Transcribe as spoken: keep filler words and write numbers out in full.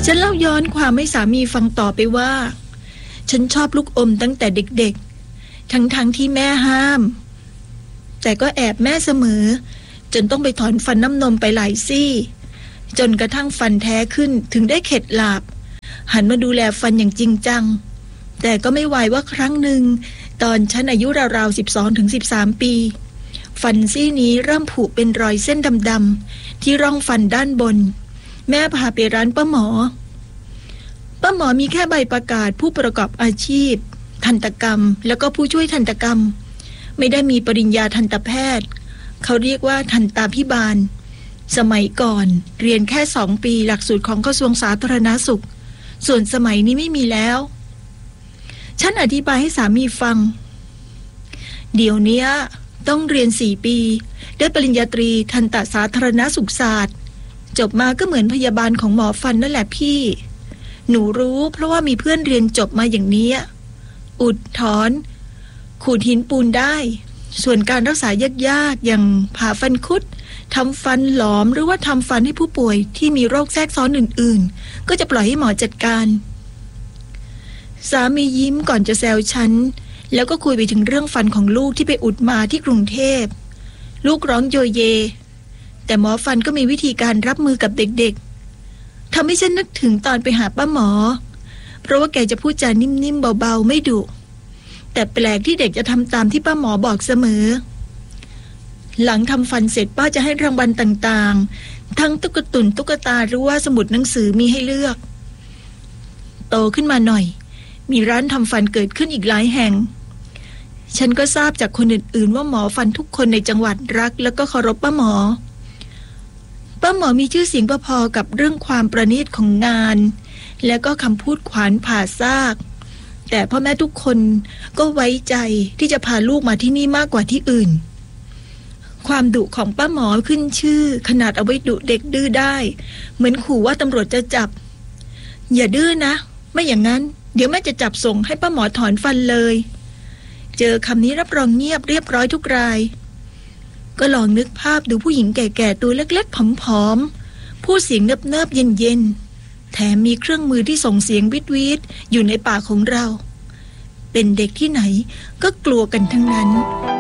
ฉันเล่าย้อนความให้สามีฟังต่อไปว่าฉันชอบลูกอมตั้งแต่เด็กๆทั้งๆ ท, ที่แม่ห้ามแต่ก็แอบแม่เสมอจนต้องไปถอนฟันน้ำนมไปหลายซี่จนกระทั่งฟันแท้ขึ้นถึงได้เข็ดหลาบหันมาดูแลฟันอย่างจริงจังแต่ก็ไม่ไหวว่าครั้งหนึ่งตอนฉันอายุราวๆ สิบสองถึงสิบสาม ปีฟันซี่นี้เริ่มผุเป็นรอยเส้นดำๆที่ร่องฟันด้านบนแม่พาไปร้านป้าหมอป้าหมอมีแค่ใบประกาศผู้ประกอบอาชีพทันตกรรมแล้วก็ผู้ช่วยทันตกรรมไม่ได้มีปริญญาทันตแพทย์เขาเรียกว่าทันตาภิบาลสมัยก่อนเรียนแค่สองปีหลักสูตรของกระทรวงสาธารณสุขส่วนสมัยนี้ไม่มีแล้วฉันอธิบายให้สามีฟังเดี๋ยวนี้ต้องเรียนสี่ปีได้ปริญญาตรีทันตสาธารณสุขศาสตร์จบมาก็เหมือนพยาบาลของหมอฟันนั่นแหละพี่หนูรู้เพราะว่ามีเพื่อนเรียนจบมาอย่างนี้อุดถอนขูดหินปูนได้ส่วนการรักษายากๆอย่างผ่าฟันคุดทำฟันหลอมหรือว่าทำฟันให้ผู้ป่วยที่มีโรคแทรกซ้อนอื่นๆก็จะปล่อยให้หมอจัดการสามียิ้มก่อนจะแซวฉันแล้วก็คุยไปถึงเรื่องฟันของลูกที่ไปอุดมาที่กรุงเทพลูกร้องโยเยแต่หมอฟันก็มีวิธีการรับมือกับเด็กๆทำให้ฉันนึกถึงตอนไปหาป้าหมอเพราะว่าแกจะพูดจานิ่มๆเบาๆไม่ดุแต่แปลกที่เด็กจะทำตามที่ป้าหมอบอกเสมอหลังทำฟันเสร็จป้าจะให้รางวัลต่างๆทั้งตุ๊กตุนตุ๊กตาหรือว่าสมุดหนังสือมีให้เลือกโตขึ้นมาหน่อยมีร้านทำฟันเกิดขึ้นอีกหลายแห่งฉันก็ทราบจากคนอื่นๆว่าหมอฟันทุกคนในจังหวัดรักแล้วก็เคารพป้าหมอป้าหมอมีชื่อเสียงพอๆกับเรื่องความประณีตของงานและก็คำพูดขวานผ่าซากแต่พ่อแม่ทุกคนก็ไว้ใจที่จะพาลูกมาที่นี่มากกว่าที่อื่นความดุของป้าหมอขึ้นชื่อขนาดเอาไว้ดุเด็กดื้อได้เหมือนขู่ว่าตำรวจจะจับอย่าดื้อนะไม่อย่างนั้นเดี๋ยวแม่จะจับส่งให้ป้าหมอถอนฟันเลยเจอคำนี้รับรองเงียบเรียบร้อยทุกรายก็ลองนึกภาพดูผู้หญิงแก่ๆตัวเล็กๆผอมๆพูดเสียงเนิบๆเย็นๆแถมมีเครื่องมือที่ส่งเสียงวิดวิดอยู่ในปากของเราเป็นเด็กที่ไหนก็กลัวกันทั้งนั้น